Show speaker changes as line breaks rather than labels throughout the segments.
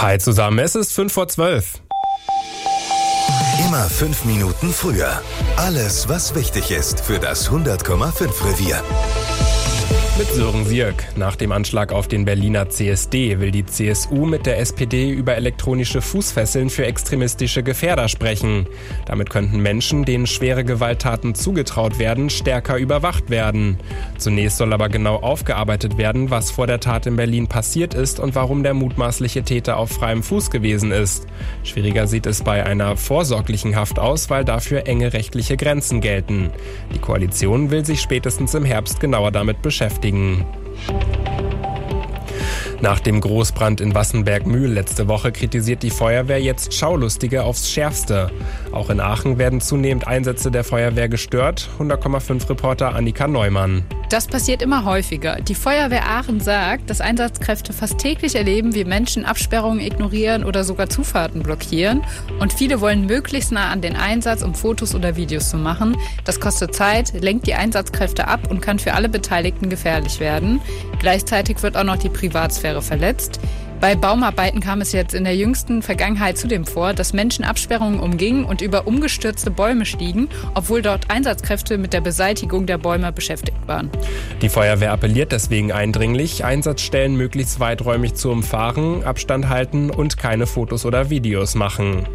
Hi zusammen, es ist 11:05.
Immer 5 Minuten früher. Alles, was wichtig ist für das 100,5 Revier.
Mit Sören Sierk. Nach dem Anschlag auf den Berliner CSD will die CSU mit der SPD über elektronische Fußfesseln für extremistische Gefährder sprechen. Damit könnten Menschen, denen schwere Gewalttaten zugetraut werden, stärker überwacht werden. Zunächst soll aber genau aufgearbeitet werden, was vor der Tat in Berlin passiert ist und warum der mutmaßliche Täter auf freiem Fuß gewesen ist. Schwieriger sieht es bei einer vorsorglichen Haft aus, weil dafür enge rechtliche Grenzen gelten. Die Koalition will sich spätestens im Herbst genauer damit beschäftigen. Nach dem Großbrand in Wassenberg-Mühl letzte Woche kritisiert die Feuerwehr jetzt Schaulustige aufs Schärfste. Auch in Aachen werden zunehmend Einsätze der Feuerwehr gestört. 100,5 Reporter Annika Neumann.
Das passiert immer häufiger. Die Feuerwehr Aachen sagt, dass Einsatzkräfte fast täglich erleben, wie Menschen Absperrungen ignorieren oder sogar Zufahrten blockieren. Und viele wollen möglichst nah an den Einsatz, um Fotos oder Videos zu machen. Das kostet Zeit, lenkt die Einsatzkräfte ab und kann für alle Beteiligten gefährlich werden. Gleichzeitig wird auch noch die Privatsphäre verletzt. Bei Baumarbeiten kam es jetzt in der jüngsten Vergangenheit zudem vor, dass Menschen Absperrungen umgingen und über umgestürzte Bäume stiegen, obwohl dort Einsatzkräfte mit der Beseitigung der Bäume beschäftigt waren.
Die Feuerwehr appelliert deswegen eindringlich, Einsatzstellen möglichst weiträumig zu umfahren, Abstand halten und keine Fotos oder Videos machen.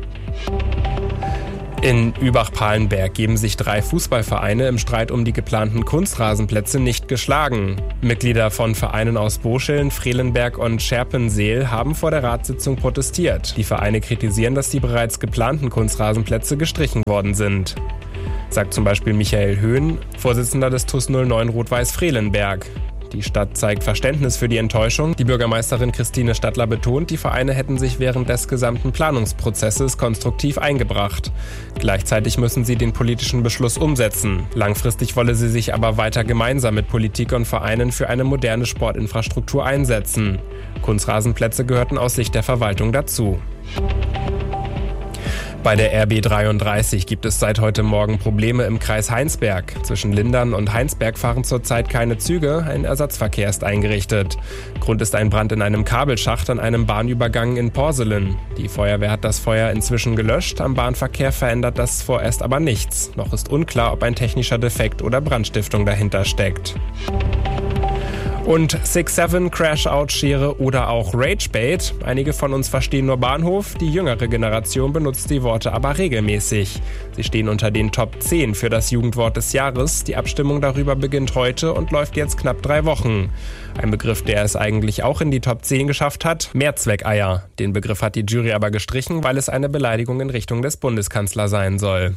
In Übach-Palenberg geben sich 3 Fußballvereine im Streit um die geplanten Kunstrasenplätze nicht geschlagen. Mitglieder von Vereinen aus Boscheln, Frelenberg und Scherpenseel haben vor der Ratssitzung protestiert. Die Vereine kritisieren, dass die bereits geplanten Kunstrasenplätze gestrichen worden sind. Sagt zum Beispiel Michael Höhn, Vorsitzender des TuS 09 Rot-Weiß Frelenberg. Die Stadt zeigt Verständnis für die Enttäuschung. Die Bürgermeisterin Christine Stadler betont, die Vereine hätten sich während des gesamten Planungsprozesses konstruktiv eingebracht. Gleichzeitig müssen sie den politischen Beschluss umsetzen. Langfristig wolle sie sich aber weiter gemeinsam mit Politik und Vereinen für eine moderne Sportinfrastruktur einsetzen. Kunstrasenplätze gehörten aus Sicht der Verwaltung dazu. Bei der RB 33 gibt es seit heute Morgen Probleme im Kreis Heinsberg. Zwischen Lindern und Heinsberg fahren zurzeit keine Züge, ein Ersatzverkehr ist eingerichtet. Grund ist ein Brand in einem Kabelschacht an einem Bahnübergang in Porselen. Die Feuerwehr hat das Feuer inzwischen gelöscht, am Bahnverkehr verändert das vorerst aber nichts. Noch ist unklar, ob ein technischer Defekt oder Brandstiftung dahinter steckt. Und 6-7, Crash-Out, Schere oder auch Ragebait. Einige von uns verstehen nur Bahnhof, die jüngere Generation benutzt die Worte aber regelmäßig. Sie stehen unter den Top 10 für das Jugendwort des Jahres. Die Abstimmung darüber beginnt heute und läuft jetzt knapp 3 Wochen. Ein Begriff, der es eigentlich auch in die Top 10 geschafft hat, Mehrzweckeier. Den Begriff hat die Jury aber gestrichen, weil es eine Beleidigung in Richtung des Bundeskanzlers sein soll.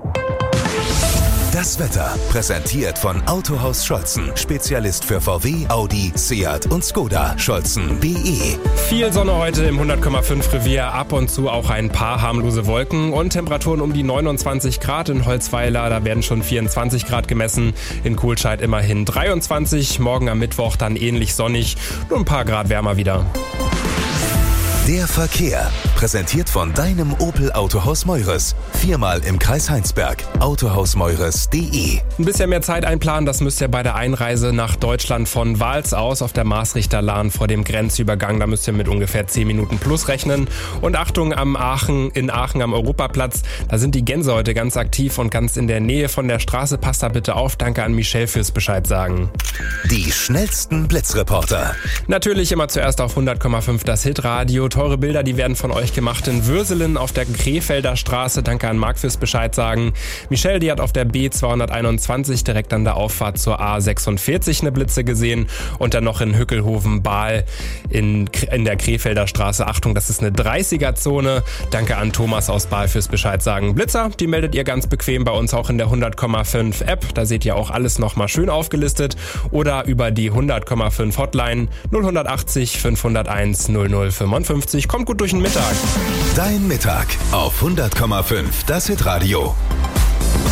Das Wetter, präsentiert von Autohaus Scholzen. Spezialist für VW, Audi, Seat und Skoda. Scholzen.de.
Viel Sonne heute im 100,5 Revier, ab und zu auch ein paar harmlose Wolken und Temperaturen um die 29 Grad in Holzweiler. Da werden schon 24 Grad gemessen. In Kohlscheid immerhin 23. Morgen am Mittwoch dann ähnlich sonnig, nur ein paar Grad wärmer wieder.
Der Verkehr, präsentiert von deinem Opel Autohaus Meures. 4-mal im Kreis Heinsberg. Autohausmeures.de.
Ein bisschen mehr Zeit einplanen, das müsst ihr bei der Einreise nach Deutschland von Wals aus auf der Maastrichterlahn vor dem Grenzübergang. Da müsst ihr mit ungefähr 10 Minuten plus rechnen. Und Achtung, in Aachen am Europaplatz, da sind die Gänse heute ganz aktiv und ganz in der Nähe von der Straße. Passt da bitte auf. Danke an Michelle fürs Bescheid sagen.
Die schnellsten Blitzreporter.
Natürlich immer zuerst auf 100,5 das Hitradio. Teure Bilder, die werden von euch gemacht in Würselen auf der Krefelder Straße. Danke an Marc fürs Bescheid sagen. Michelle, die hat auf der B221 direkt an der Auffahrt zur A46 eine Blitze gesehen. Und dann noch in Hückelhoven-Bahl in der Krefelder Straße. Achtung, das ist eine 30er-Zone. Danke an Thomas aus Bahl fürs Bescheid sagen. Blitzer, die meldet ihr ganz bequem bei uns auch in der 100,5 App. Da seht ihr auch alles nochmal schön aufgelistet. Oder über die 100,5 Hotline 0180 501 0055. Kommt gut durch den Mittag.
Dein Mittag auf 100,5 das Hitradio.